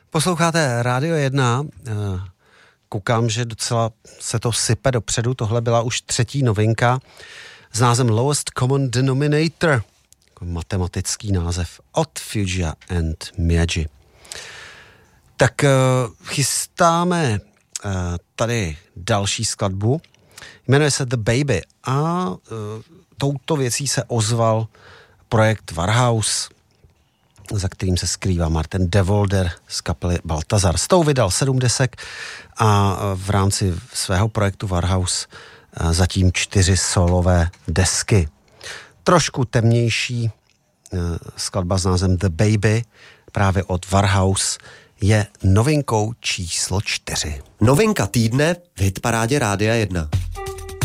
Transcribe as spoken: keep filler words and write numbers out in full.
Posloucháte Rádio jedna, koukám, že docela se to sype dopředu, tohle byla už třetí novinka s názvem Lowest Common Denominator, matematický název od Fugia and Miyagi. Tak chystáme tady další skladbu, jmenuje se The Baby a touto věcí se ozval projekt Warhouse, za kterým se skrývá Martin DeVolder z kapely Baltazar. S tou vydal sedm desek a v rámci svého projektu Warhouse zatím čtyři solové desky. Trošku temnější skladba s názvem The Baby právě od Warhouse je novinkou číslo čtyři. Novinka týdne v hitparádě Rádia jedna.